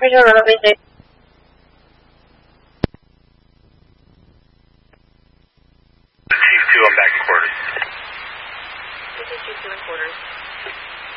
Regional Runway 6. Chief 2, I'm back in quarters. This is Chief 2 in quarters.